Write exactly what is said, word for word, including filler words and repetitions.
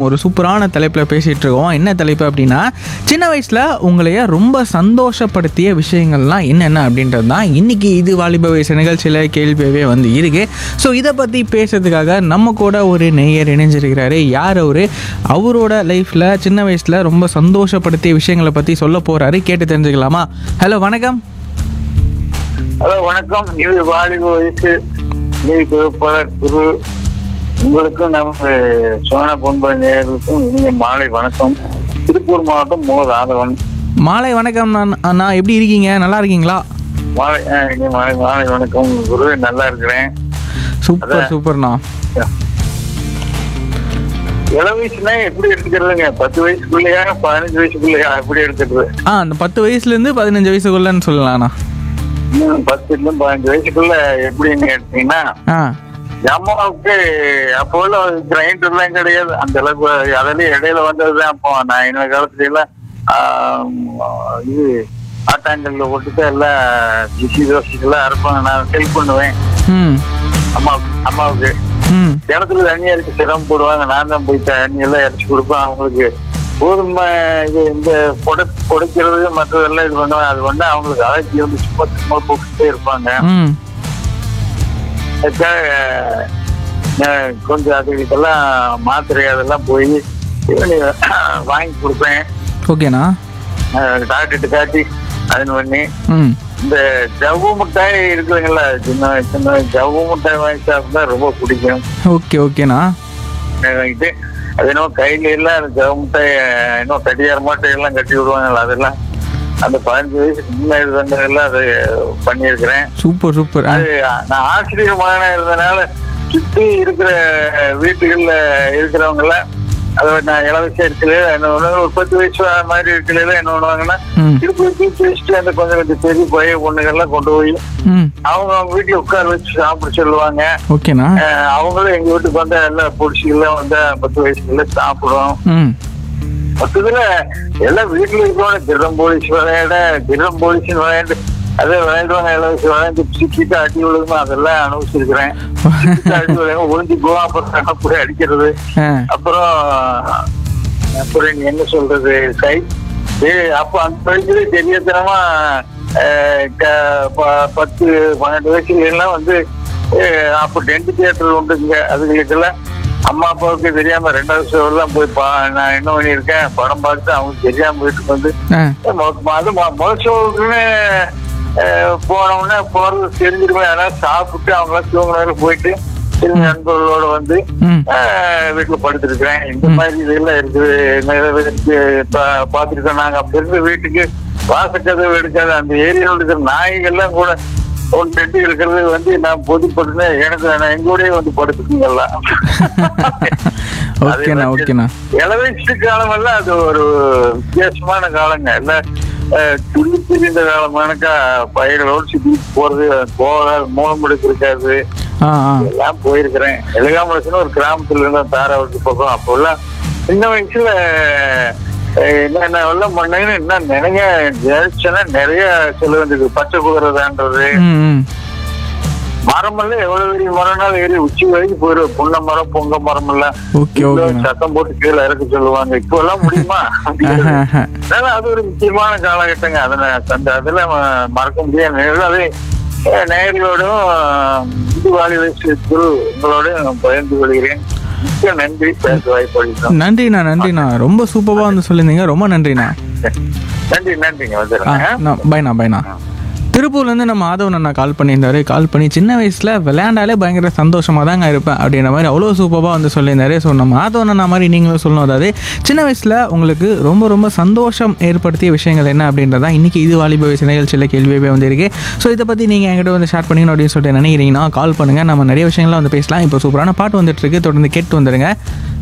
ஒரு சூப்பரான தலைப்பில் பேசிகிட்டு இருக்கோம். என்ன தலைப்பு அப்படின்னா, சின்ன வயசில் உங்களைய ரொம்ப சந்தோஷப்படுத்திய விஷயங்கள்லாம் என்னென்ன அப்படின்றது தான் இன்றைக்கி இது வாலிப வயசு நிகழ்ச்சியில் கேள்வியாகவே வந்து இருக்குது. ஸோ இதை பற்றி பேசுறதுக்காக நம்ம கூட ஒரு நேயர் இணைஞ்சிருக்கிறாரு. யார் அவரு? அவரோட லைஃப்பில் சின்ன வயசில் ரொம்ப சந்தோஷப்படுத்திய விஷயங்களை பற்றி சொல்ல போகிறாரு. கேட்டு தெரிஞ்சுக்கலாமா? ஹலோ, வணக்கம். ஹலோ, வணக்கம். இது வாலிப வயசு தொகுப்பாளர் குரு. உங்களுக்கும் நம்ம சோனா பொன்பு நேயர்களுக்கும் இனிய மாலை வணக்கம். திருப்பூர் மாவட்டம் மோ ராதவன். மாலை வணக்கம். நான் அண்ணா, எப்படி இருக்கீங்க? நல்லா இருக்கீங்களா? மாலை இனிய மாலை மாலை வணக்கம் குரு. நல்லா இருக்கிறேன். சூப்பர் சூப்பர்ண்ணா. இள வயசுனா எப்படி எடுத்துக்கிறதுங்க? பத்து வயசுக்குள்ளேயா பதினஞ்சு வயசுக்குள்ளேயா எப்படி எடுத்துக்கிறது? ஆ, அந்த பத்து வயசுலேருந்து பதினஞ்சு வயசுக்குள்ளன்னு சொல்லலாம்ண்ணா. பத்துல இருந்து பதினஞ்சு வயசுக்குள்ள எப்படின்னு எடுத்தீங்கன்னா, அம்மாவுக்கு அப்போ உள்ள கிரைண்டர் எல்லாம் கிடையாது அந்த அளவுக்கு. அதுலயும் இடையில வந்ததுதான். அப்போ நான் இந்த காலத்துல எல்லாம் இது ஆட்டாங்கல்ல போட்டுட்டு எல்லாம் பிசி தோசைக்கெல்லாம் அரைப்பாங்க. நான் ஹெல்ப் பண்ணுவேன் அம்மாவுக்கு. அம்மாவுக்கு கிணத்துல தண்ணி அரைச்சி சிரமம் போடுவாங்க. நான் தான் போய் தண்ணி எல்லாம் இறைச்சி கொடுப்பேன் அவங்களுக்கு. கோதுமை இது இந்த புடை புடைக்கிறது மற்றதெல்லாம் இது பண்ணுவேன். அது வந்து அவங்களுக்கு அழைச்சி வந்து சும்மா சும்மா போட்டுட்டே இருப்பாங்க. கொஞ்சம் அதுக்கெல்லாம் மாத்திரை அதெல்லாம் போய் வாங்கி கொடுப்பேன். ஓகேண்ணா. டாக்டர்கிட்ட காட்டி அது பண்ணி இந்த ஜவ்வு மிட்டாய் இருக்குதுங்களா, சின்ன சின்ன ஜவ்வு மிட்டாய் வாங்கி சாப்பிட்டா ரொம்ப பிடிக்கும். ஓகே ஓகேண்ணா. வாங்கிட்டு அது என்னமோ கையில எல்லாம் ஜவ்வு மிட்டாய் இன்னும் கட்டியார மாட்டை எல்லாம் கட்டி விடுவாங்கல்ல, அதெல்லாம் அந்த பதினஞ்சு வயசுக்கு முன்னாடி வந்ததெல்லாம் அது பண்ணியிருக்கிறேன். Super super. அது நான் ஆசிரியர் மகனா இருந்தனால சுற்றி இருக்கிற வீட்டுகள்ல இருக்கிறவங்க எல்லாம் அதை நான் இளவயசா இருக்கல என்ன ஒண்ணு ஒரு பத்து வயசு மாதிரி இருக்கல என்ன பண்ணுவாங்கன்னா, வச்சுட்டு அந்த கொஞ்சம் கொஞ்சம் பெரிய பழைய பொண்ணுகள்லாம் கொண்டு போய் அவங்க அவங்க வீட்டுல உட்கார வச்சு சாப்பிட சொல்லுவாங்க. அவங்களும் எங்க வீட்டுக்கு வந்தா எல்லாம் பொடிச்சுகள்லாம் வந்தா பத்து வயசுக்குள்ள சாப்பிடும். மொத்தத்துல எல்லாம் வீட்டுல இருக்கவங்க கிரம் போலீஸ் விளையாட கிரம் போலீஸ் விளையாண்டு அதே விளையாடுவாங்க. இளவயசு விளையாண்டு சிக்கிட்டு அடி விழுதுமா அதெல்லாம் அனுபவிச்சிருக்கிறேன். அடி விழுங்க ஒழிஞ்சு போவோம். அப்புறம் அப்படி அடிக்கிறது. அப்புறம் அப்புறம் என்ன சொல்றது, கை அப்ப அந்த வயசுல தெரியத்தனமா பத்து பன்னெண்டு வயசுல எல்லாம் வந்து அப்ப டென்ட் தியேட்டர் உண்டுங்க. அதுகளுக்கெல்லாம் அம்மா அப்பாவுக்கு தெரியாம ரெண்டாவது ஷோ எல்லாம் போய் பா நான் என்ன பண்ணியிருக்கேன் படம் பார்த்து அவங்களுக்கு தெரியாம வீட்டுக்கு வந்து அது முதல் ஷோவுக்குன்னு போனோம்னா போறது தெரிஞ்சிருப்பேன். அதனால சாப்பிட்டு அவங்க தூங்குறவங்க போயிட்டு திரும்பி நண்பர்களோட வந்து வீட்டுல படுத்திருக்கிறேன். இந்த மாதிரி இதெல்லாம் இருக்குது பாத்துருக்கோம் நாங்க. அப்படி இருந்து வீட்டுக்கு வாசக்கதவு எடுக்காது. அந்த ஏரியாவில் இருக்கிற நாய்கள்லாம் கூட ஒன்று ரெண்டு இருக்கிறது வந்து நான் பொதுப்பட்டு எனக்கு நான் எங்கூடயே வந்து படுத்துக்குங்கல்ல. இளவயசு காலம் எல்லாம் அது ஒரு வித்தியாசமான காலங்க. எல்லாம் துள்ளி திரிந்த காலமானக்கா பயிர்களோடு சுத்தி போறது போக மூலம் எடுக்க இருக்காது. எல்லாம் போயிருக்கிறேன். எலகாமலசுன்னு ஒரு கிராமத்துல இருந்த தாராவட்டி பக்கம். அப்போ எல்லாம் சின்ன வயசுல என்னென்ன எல்லாம் பண்ணீங்கன்னு என்ன நிறைய ஜெயிச்சனா நிறைய சொல்ல வேண்டியது. பச்சை குதிரைதான்றது மரம் எல்லாம் எவ்வளவு பெரிய மரம்னாலும் ஏறி உச்சி வரைக்கும் போயிடும். புன்ன மரம் பொங்க மரம் எல்லாம் சத்தம் போட்டு கீழே இறக்க சொல்லுவாங்க. இப்போ எல்லாம் முடியுமா? அதனால அது ஒரு முக்கியமான காலகட்டங்க. அதை அந்த அதுல மறக்க முடியாது. அதே நேயர்களோடும் இது வாலி வயசு குரு உங்களோட பகிர்ந்து கொள்கிறேன். மிக்க நன்றி. பேச வாய்ப்பு. நன்றிண்ணா நன்றிண்ணா. ரொம்ப சூப்பரா வந்து சொல்லியிருந்தீங்க. ரொம்ப நன்றிண்ணா. நன்றி நன்றிங்க. வந்துடுறேன். பைண்ணா பைண்ணா. திருப்பூர்லேருந்து நம்ம ஆதவன் அண்ணா கால் பண்ணியிருந்தாரு. கால் பண்ணி சின்ன வயசில் விளையாண்டாலே பயங்கர சந்தோஷமாக தாங்க இருப்பேன் அப்படின்ற மாதிரி அவ்வளோ சூப்பராக வந்து சொல்லியிருந்தாரு. ஸோ நம்ம ஆதவன் அண்ணா மாதிரி நீங்களும் சொல்லணும். அதாவது சின்ன வயசில் உங்களுக்கு ரொம்ப ரொம்ப சந்தோஷம் ஏற்படுத்திய விஷயங்கள் என்ன அப்படின்றதான் இன்றைக்கி இது வாலிப வயசு நிகழ்ச்சியில் கேள்வியே வந்து இருக்குது. ஸோ இதை பற்றி நீங்கள் என்கிட்ட வந்து ஷேர் பண்ணிக்கணும் அப்படின்னு சொல்லிட்டு நினைக்கிறீங்கன்னா கால் பண்ணுங்கள். நம்ம நிறைய விஷயங்கள்லாம் வந்து பேசலாம். இப்போ சூப்பரான பாட்டு வந்துட்டுருக்கு. தொடர்ந்து கேட்டு வந்துடுங்க.